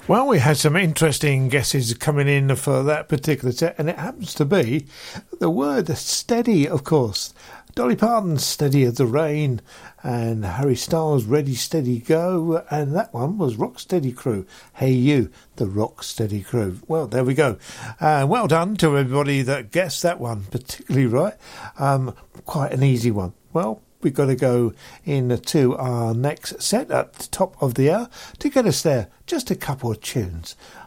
Well, we had some interesting guesses coming in for that particular set, and it happens to be the word steady, of course. Dolly Parton's Steady as the Rain, and Harry Styles' Ready Steady Go, and that one was Rocksteady Crew. Hey You, the Rocksteady Crew. Well, there we go. Well done to everybody that guessed that one particularly right. Quite an easy one. Well, we've got to go into our next set at the top of the hour to get us there. Just a couple of tunes.